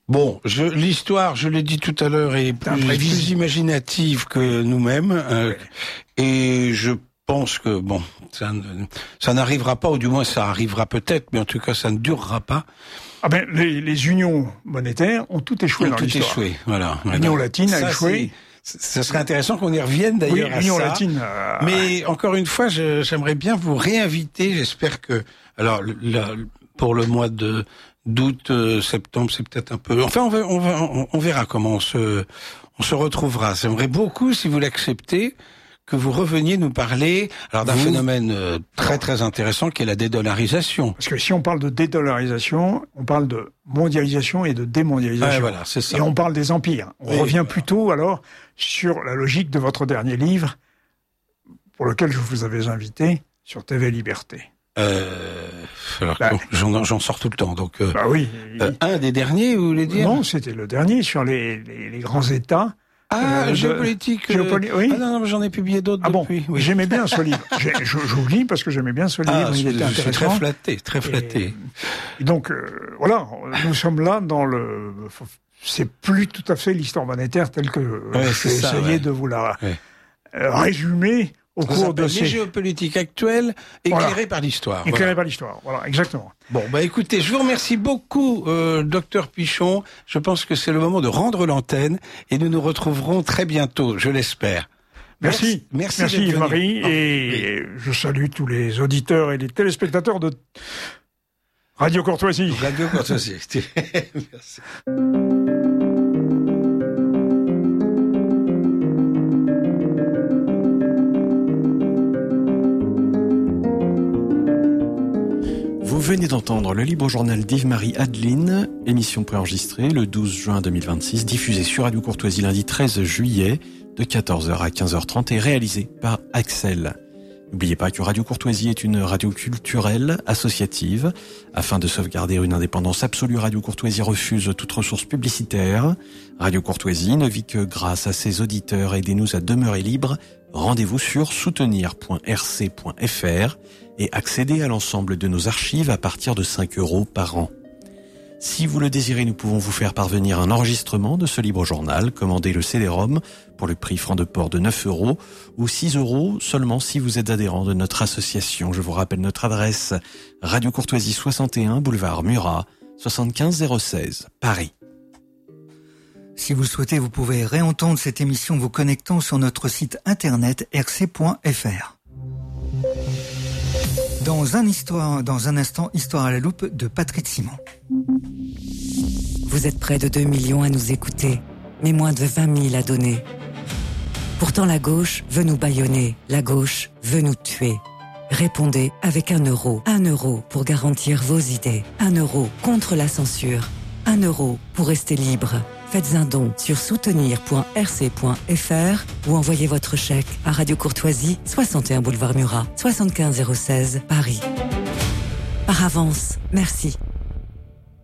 Bon, l'histoire, je l'ai dit tout à l'heure, est plus imaginative que nous-mêmes, et je pense que bon, ça n'arrivera pas, ou du moins ça arrivera peut-être, mais en tout cas ça ne durera pas. Ah ben les unions monétaires ont tout échoué dans l'histoire. Tout échoué, voilà. L'Union latine a échoué. Ce serait intéressant qu'on y revienne d'ailleurs à l'Union ça. latine. Mais encore une fois, j'aimerais bien vous réinviter. J'espère que pour le mois d'août, septembre, c'est peut-être un peu. Enfin, on verra comment on se retrouvera. J'aimerais beaucoup, si vous l'acceptez, que vous reveniez nous parler d'un phénomène très très intéressant qui est la dédollarisation. Parce que si on parle de dédollarisation, on parle de mondialisation et de démondialisation. Voilà, c'est ça. Et on parle des empires. On revient plutôt alors sur la logique de votre dernier livre, pour lequel je vous avais invité, sur TV Liberté. J'en sors tout le temps, donc. Oui. Un des derniers, vous voulez dire? Non, c'était le dernier sur les grands États. Géopolitique. Oui. Ah non, j'en ai publié d'autres depuis. Bon, oui. J'aimais bien ce livre. J'oublie parce que j'aimais bien ce livre. Il était intéressant. Très flatté. Et donc, voilà, nous sommes là dans c'est plus tout à fait l'histoire monétaire telle que j'ai essayé de vous la résumer au cours de ces géopolitiques actuelles éclairées par l'histoire. Éclairées par l'histoire, voilà, exactement. Bon, écoutez, je vous remercie beaucoup, docteur Pichon. Je pense que c'est le moment de rendre l'antenne et nous nous retrouverons très bientôt, je l'espère. Merci Yves-Marie, et je salue tous les auditeurs et les téléspectateurs de Radio Courtoisie. Radio Courtoisie. Merci. Vous venez d'entendre le libre journal d'Yves-Marie Adeline, émission préenregistrée le 12 juin 2026, diffusée sur Radio Courtoisie lundi 13 juillet de 14h à 15h30 et réalisée par Axel. N'oubliez pas que Radio Courtoisie est une radio culturelle, associative. Afin de sauvegarder une indépendance absolue, Radio Courtoisie refuse toute ressource publicitaire. Radio Courtoisie ne vit que grâce à ses auditeurs. Aidez-nous à demeurer libres. Rendez-vous sur soutenir.rc.fr et accédez à l'ensemble de nos archives à partir de 5 € par an. Si vous le désirez, nous pouvons vous faire parvenir un enregistrement de ce libre journal. Commandez le CD-ROM pour le prix franc de port de 9 € ou 6 € seulement si vous êtes adhérent de notre association. Je vous rappelle notre adresse: Radio Courtoisie 61, boulevard Murat, 75 016, Paris. Si vous le souhaitez, vous pouvez réentendre cette émission en vous connectant sur notre site internet rc.fr. Dans un instant, Histoire à la loupe de Patrick Simon. Vous êtes près de 2 millions à nous écouter, mais moins de 20 000 à donner. Pourtant, la gauche veut nous bâillonner, la gauche veut nous tuer. Répondez avec 1 €. 1 € pour garantir vos idées. 1 € contre la censure. 1 € pour rester libre. Faites un don sur soutenir.rc.fr ou envoyez votre chèque à Radio Courtoisie, 61 boulevard Murat, 75 016, Paris. Par avance, merci.